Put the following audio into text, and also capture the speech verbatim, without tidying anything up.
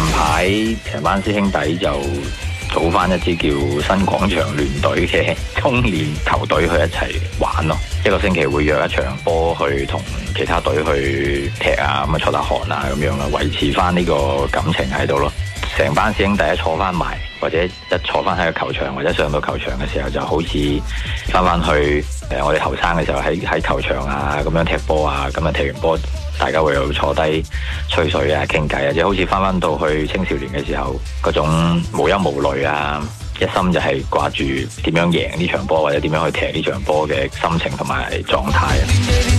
排成班師兄弟就組翻一支叫新廣場聯隊嘅中年球隊去一齊玩咯，一個星期會約一場波去同其他隊去踢啊，咁啊出下汗啊咁樣啦，維持翻呢個感情喺度咯。成班師兄弟一坐翻埋，或者一坐翻喺個球場，或者上到球場嘅時候，就好似翻翻去誒我哋後生嘅時候喺喺球場啊咁樣踢波啊，咁啊踢完波大家會有坐低吹水啊傾偈啊，即係好似翻翻到去青少年嘅時候嗰種無憂無慮啊，一心就係掛住點樣贏呢場波或者點樣去踢呢場波嘅心情同埋狀態啊。